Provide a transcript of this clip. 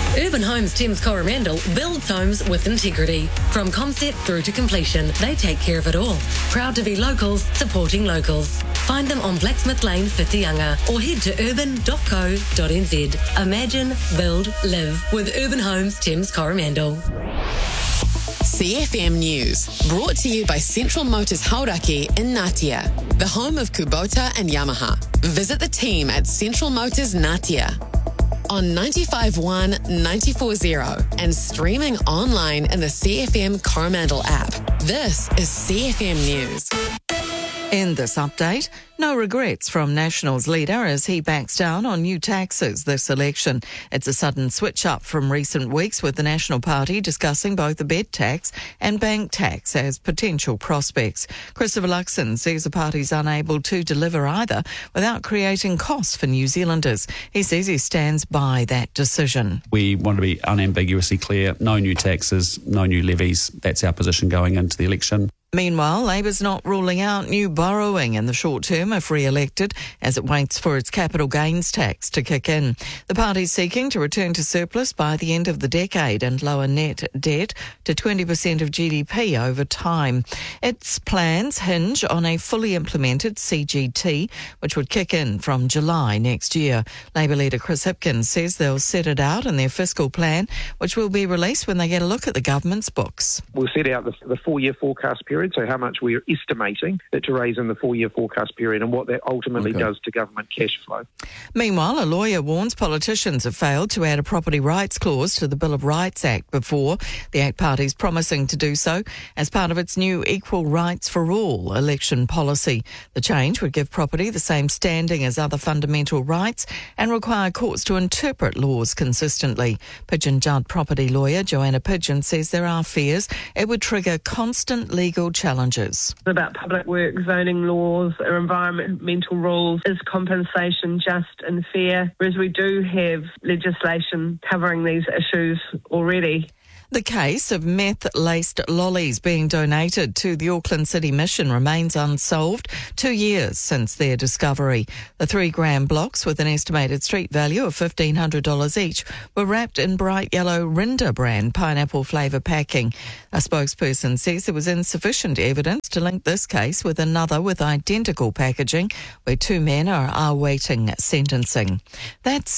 Urban Homes Thames Coromandel builds homes with integrity. From concept through to completion, they take care of it all. Proud to be locals, supporting locals. Find them on Blacksmith Lane, Whitianga, or head to urban.co.nz. Imagine, build, live with Urban Homes Thames Coromandel. CFM News, brought to you by Central Motors Hauraki in Ngatea, the home of Kubota and Yamaha. Visit the team at Central Motors Ngatea on 95.1, 94.0 and streaming online in the CFM Coromandel app. This is CFM News. In this update, no regrets from Nationals leader as he backs down on new taxes this election. It's a sudden switch up from recent weeks with the National Party discussing both the bed tax and bank tax as potential prospects. Christopher Luxon says the party's unable to deliver either without creating costs for New Zealanders. He says he stands by that decision. We want to be unambiguously clear, no new taxes, no new levies. That's our position going into the election. Meanwhile, Labour's not ruling out new borrowing in the short term if re-elected as it waits for its capital gains tax to kick in. The party's seeking to return to surplus by the end of the decade and lower net debt to 20% of GDP over time. Its plans hinge on a fully implemented CGT, which would kick in from July next year. Labour leader Chris Hipkins says they'll set it out in their fiscal plan, which will be released when they get a look at the government's books. We'll set out the 4-year forecast period, so how much we're estimating it to raise in the 4-year forecast period and what that ultimately does to government cash flow. Meanwhile, a lawyer warns politicians have failed to add a property rights clause to the Bill of Rights Act before. The ACT Party's promising to do so as part of its new Equal Rights for All election policy. The change would give property the same standing as other fundamental rights and require courts to interpret laws consistently. Pigeon Judd property lawyer Joanna Pigeon says there are fears it would trigger constant legal challenges. About public work zoning laws or environmental rules, is compensation just and fair? Whereas we do have legislation covering these issues already. The case of meth-laced lollies being donated to the Auckland City Mission remains unsolved 2 years since their discovery. The 3-gram blocks with an estimated street value of $1,500 each were wrapped in bright yellow Rinda brand pineapple flavour packing. A spokesperson says there was insufficient evidence to link this case with another with identical packaging where 2 men are awaiting sentencing. That's